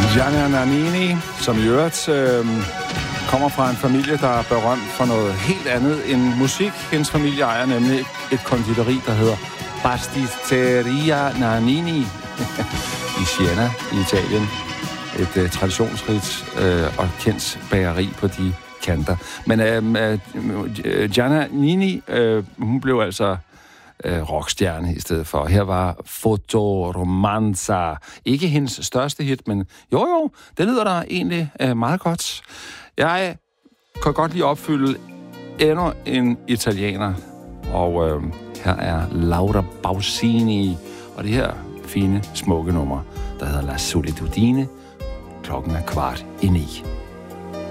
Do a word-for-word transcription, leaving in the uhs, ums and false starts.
Gianna Nannini, som i øvrigt øh, kommer fra en familie, der er berømt for noget helt andet end musik. Hendes familie ejer nemlig et konditori, der hedder Pasticceria Nannini i Siena i Italien. Et øh, traditionsrigt øh, og kendt bageri på de kanter. Men øh, øh, Gianna Nannini, øh, hun blev altså øh, rockstjerne i stedet for. Her var Fotoromanza. Ikke hendes største hit, men jo jo, det lyder der egentlig øh, meget godt. Jeg kan godt lige opfylde endnu en italiener, og øh, her er Laura Pausini, og det her fine, smukke nummer, der hedder La Solitudine. Klokken er kvart i ni.